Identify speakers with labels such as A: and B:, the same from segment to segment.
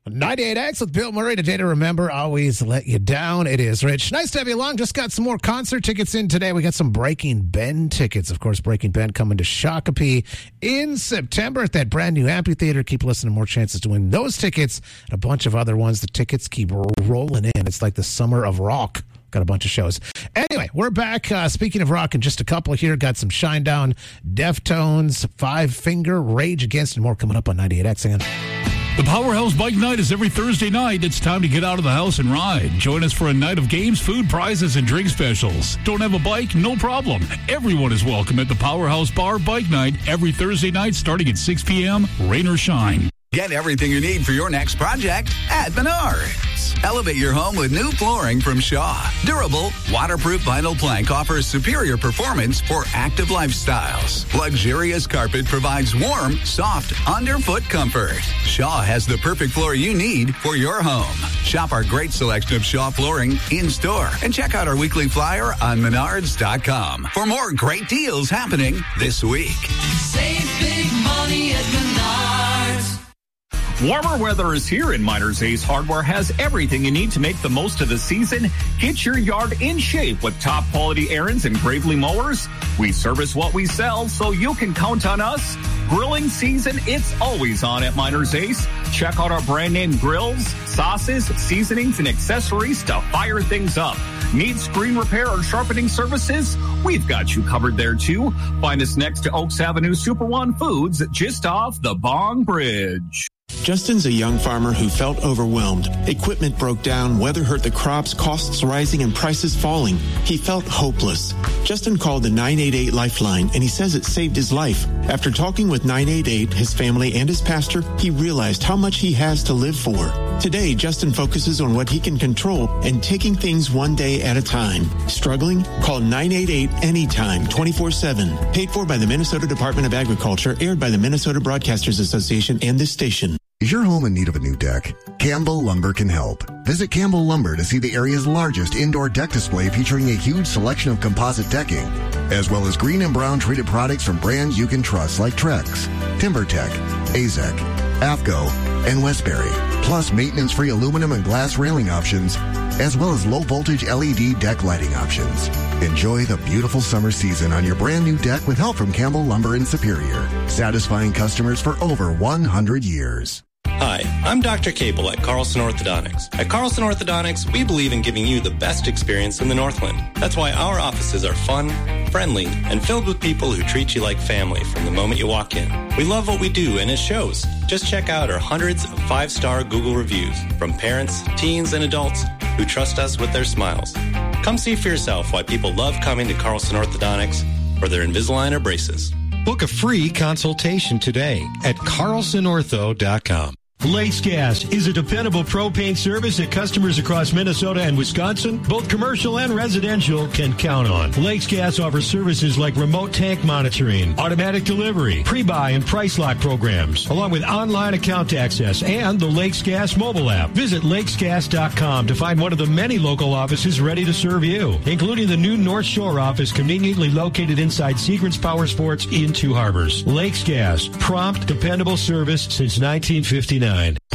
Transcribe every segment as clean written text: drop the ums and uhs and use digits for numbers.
A: 98X with Bill Murray. Today to remember, always let you down. It is Rich. Nice to have you along. Just got some more concert tickets in today. We got some Breaking Ben tickets. Of course, Breaking Ben coming to Shakopee in September at that brand new amphitheater. Keep listening, more chances to win those tickets and a bunch of other ones. The tickets keep rolling in. It's like the summer of rock. Got a bunch of shows. Anyway, we're back. Speaking of rock, in just a couple here. Got some Shinedown, Deftones, Five Finger, Rage Against, and more coming up on 98X. Hang on.
B: The Powerhouse Bike Night is every Thursday night. It's time to get out of the house and ride. Join us for a night of games, food, prizes, and drink specials. Don't have a bike? No problem. Everyone is welcome at the Powerhouse Bar Bike Night every Thursday night starting at 6 p.m., rain or shine.
C: Get everything you need for your next project at Menards. Elevate your home with new flooring from Shaw. Durable, waterproof vinyl plank offers superior performance for active lifestyles. Luxurious carpet provides warm, soft, underfoot comfort. Shaw has the perfect floor you need for your home. Shop our great selection of Shaw flooring in-store and check out our weekly flyer on Menards.com for more great deals happening this week.
D: Save big money at Menards.
E: Warmer weather is here, and Miners Ace Hardware has everything you need to make the most of the season. Get your yard in shape with top quality Ariens and Gravely mowers. We service what we sell, so you can count on us. Grilling season, it's always on at Miners Ace. Check out our brand name grills, sauces, seasonings, and accessories to fire things up. Need screen repair or sharpening services? We've got you covered there too. Find us next to Oaks Avenue Super One Foods, just off the Bong Bridge.
F: Justin's a young farmer who felt overwhelmed. Equipment broke down, weather hurt the crops, costs rising, and prices falling. He felt hopeless. Justin called the 988 Lifeline, and he says it saved his life. After talking with 988, his family, and his pastor, he realized how much he has to live for. Today, Justin focuses on what he can control and taking things one day at a time. Struggling? Call 988 anytime, 24/7. Paid for by the Minnesota Department of Agriculture, aired by the Minnesota Broadcasters Association and this station.
G: Is your home in need of a new deck? Campbell Lumber can help. Visit Campbell Lumber to see the area's largest indoor deck display featuring a huge selection of composite decking, as well as green and brown treated products from brands you can trust like Trex, TimberTech, AZEK, AFCO, and Westbury, plus maintenance-free aluminum and glass railing options, as well as low-voltage LED deck lighting options. Enjoy the beautiful summer season on your brand new deck with help from Campbell Lumber in Superior, satisfying customers for over 100 years.
H: Hi, I'm Dr. Cable at Carlson Orthodontics. At Carlson Orthodontics, we believe in giving you the best experience in the Northland. That's why our offices are fun, friendly, and filled with people who treat you like family from the moment you walk in. We love what we do, and it shows. Just check out our hundreds of 5-star Google reviews from parents, teens, and adults who trust us with their smiles. Come see for yourself why people love coming to Carlson Orthodontics for their Invisalign or braces.
I: Book a free consultation today at carlsonortho.com.
J: Lakes Gas is a dependable propane service that customers across Minnesota and Wisconsin, both commercial and residential, can count on. Lakes Gas offers services like remote tank monitoring, automatic delivery, pre-buy and price lock programs, along with online account access and the Lakes Gas mobile app. Visit lakesgas.com to find one of the many local offices ready to serve you, including the new North Shore office conveniently located inside Segrants Power Sports in Two Harbors. Lakes Gas, prompt, dependable service since 1959.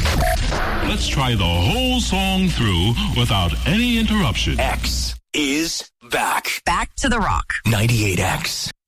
B: Let's try the whole song through without any interruption.
K: X is back.
L: Back to the rock.
K: 98X.